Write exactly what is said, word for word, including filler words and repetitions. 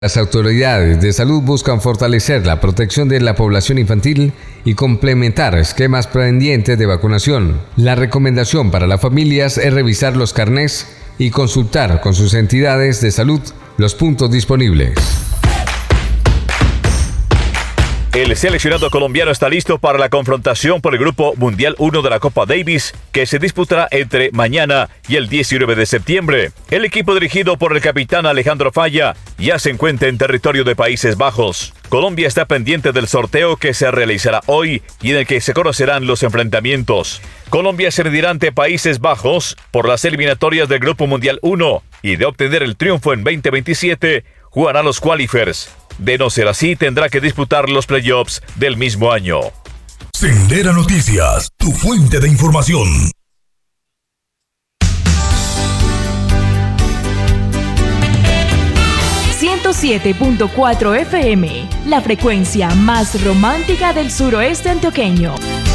Las autoridades de salud buscan fortalecer la protección de la población infantil y complementar esquemas pendientes de vacunación. La recomendación para las familias es revisar los carnés y consultar con sus entidades de salud los puntos disponibles. El seleccionado colombiano está listo para la confrontación por el Grupo Mundial uno de la Copa Davis, que se disputará entre mañana y el diecinueve de septiembre. El equipo dirigido por el capitán Alejandro Falla ya se encuentra en territorio de Países Bajos. Colombia está pendiente del sorteo que se realizará hoy y en el que se conocerán los enfrentamientos. Colombia se medirá ante Países Bajos por las eliminatorias del Grupo Mundial uno y de obtener el triunfo en veinte veintisiete jugará los qualifiers. De no ser así, tendrá que disputar los playoffs del mismo año. Sendera Noticias, tu fuente de información. ciento siete punto cuatro F M, la frecuencia más romántica del suroeste antioqueño.